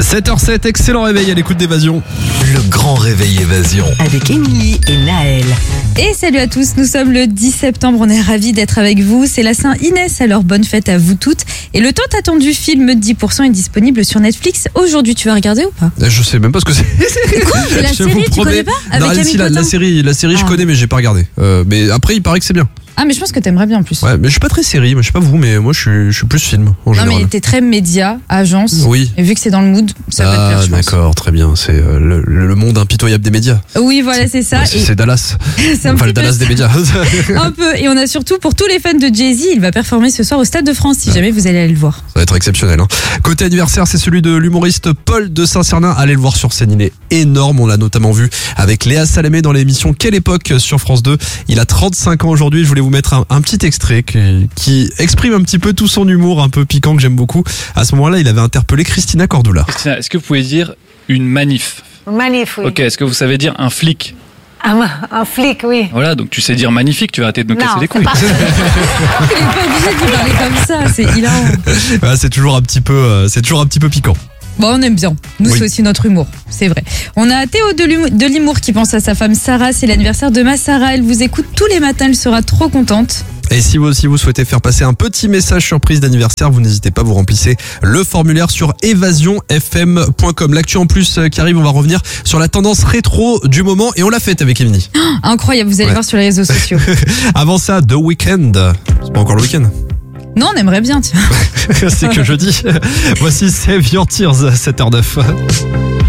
7h07, excellent réveil à l'écoute d'Évasion. Le grand réveil Évasion. Avec Émilie et Naël. Et salut à tous, nous sommes le 10 septembre, on est ravis d'être avec vous. C'est la Saint-Inès, alors bonne fête à vous toutes. Et le tant attendu film 10% est disponible sur Netflix. Aujourd'hui, tu vas regarder ou pas? Je sais même pas ce que c'est. Quoi? C'est la Je vous série, tu promets. connais pas? Avec Non, Camille si, la Cotin. série je Ah. connais mais j'ai pas regardé. Mais après il paraît que c'est bien. Ah, mais je pense que t'aimerais bien en plus. Ouais, mais je suis pas très série, moi, je sais pas vous, mais moi je suis plus film en Non, général. mais t'es très média, agence. Oui. Et vu que c'est dans le mood, ça va te plaire, Ah je pense. d'accord, très bien. C'est le monde impitoyable des médias. Oui, voilà, c'est ça. C'est Et c'est Dallas. c'est un Enfin le petit peu Dallas des médias. un peu. Et on a surtout pour tous les fans de Jay-Z, il va performer ce soir au Stade de France si jamais vous allez aller le voir. Ça va être exceptionnel. Hein. Côté anniversaire, c'est celui de l'humoriste Paul de Saint-Cernin. Allez le voir sur scène, il est énorme. On l'a notamment vu avec Léa Salamé dans l'émission Quelle époque sur France 2. Il a 35 ans aujourd'hui. Je voulais vous mettre un petit extrait qui exprime un petit peu tout son humour un peu piquant que j'aime beaucoup. À ce moment-là, il avait interpellé Christina Cordula. Christina, est-ce que vous pouvez dire une manif? Magnifique. Ok, est-ce que vous savez dire un flic? Un flic, oui. Voilà, donc tu sais dire magnifique, tu vas arrêter de nous casser les couilles. c'est pas- Il est pas obligé de lui parler comme ça, c'est hilarant. Ouais, c'est toujours un petit peu piquant. Bon, on aime bien. Nous, Oui. c'est aussi notre humour. C'est vrai. On a Théo de l'Humour qui pense à sa femme Sarah. C'est l'anniversaire de ma Sarah. Elle vous écoute tous les matins. Elle sera trop contente. Et si vous aussi vous souhaitez faire passer un petit message surprise d'anniversaire, vous n'hésitez pas, vous remplissez le formulaire sur évasionfm.com. L'actu en plus qui arrive, on va revenir sur la tendance rétro du moment et on l'a faite avec Émilie. Incroyable. Vous allez Ouais. voir sur les réseaux sociaux. Avant ça, The Weeknd. C'est pas encore le week-end. Non, on aimerait bien, tiens. C'est que jeudi. Voici Save Your Tears, 7h09.